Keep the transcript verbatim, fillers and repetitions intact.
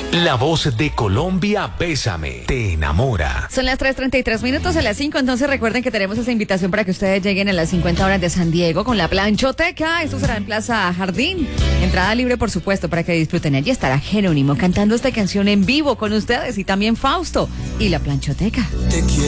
La voz de Colombia, Bésame, te enamora. Son las tres treinta y tres minutos a las cinco, entonces recuerden que tenemos esa invitación para que ustedes lleguen a las cincuenta horas de San Diego con la Planchoteca. Esto será en Plaza Jardín. Entrada libre, por supuesto, para que disfruten. Allí estará Jerónimo cantando esta canción en vivo con ustedes y también Fausto y la Planchoteca. Te quiero.